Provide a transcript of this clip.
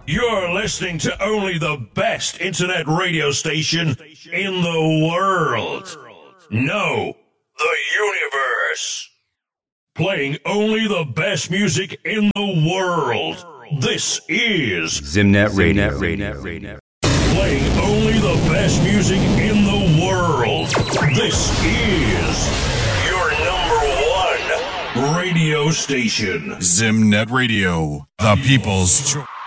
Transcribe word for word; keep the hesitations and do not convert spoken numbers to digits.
You're listening to only the best internet radio station in the world. No, the universe. Playing only the best music in the world. This is Zimnet Radio. Zimnet Radio. Playing only the best music in the world. This is your number one radio station. Zimnet Radio, the people's choice.